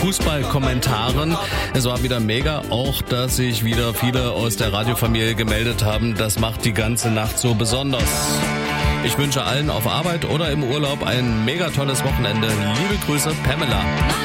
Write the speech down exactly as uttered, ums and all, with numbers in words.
Fußballkommentaren. Es war wieder mega, auch dass sich wieder viele aus der Radiofamilie gemeldet haben. Das macht die ganze Nacht so besonders. Ich wünsche allen auf Arbeit oder im Urlaub ein mega tolles Wochenende. Liebe Grüße, Pamela.